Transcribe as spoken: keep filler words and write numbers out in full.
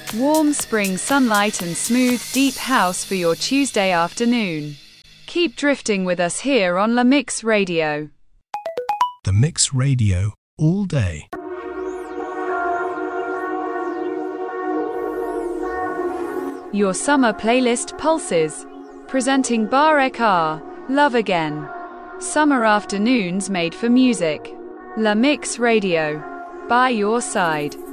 Warm spring sunlight and smooth, deep house for your Tuesday afternoon. Keep drifting with us here on La Mix Radio. The Mix Radio, all day. Your summer playlist pulses. Presenting Barek R. Love Again. Summer afternoons made for music. La Mix Radio. By your side.